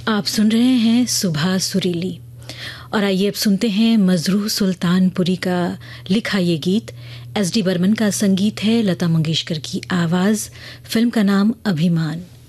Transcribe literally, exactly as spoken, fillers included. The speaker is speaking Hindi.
आप सुन रहे हैं सुबह सुरीली और आइए अब सुनते हैं मजरूह सुल्तानपुरी का लिखा ये गीत। एस डी बर्मन का संगीत है, लता मंगेशकर की आवाज़। फिल्म का नाम अभिमान।